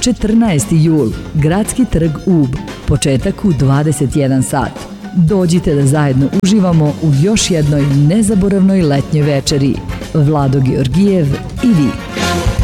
14. jul, Gradski trg Ub, početak u 21 sat. Dođite da zajedno uživamo u još jednoj nezaboravnoj letnjoj večeri. Vlado Georgijev i vi.